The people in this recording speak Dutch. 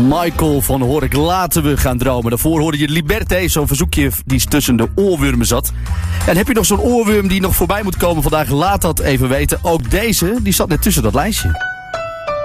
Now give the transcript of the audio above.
Michael van Hork, laten we gaan dromen. Daarvoor hoorde je Liberté, zo'n verzoekje die tussen de oorwormen zat. En heb je nog zo'n oorworm die nog voorbij moet komen vandaag? Laat dat even weten. Ook deze, die zat net tussen dat lijstje.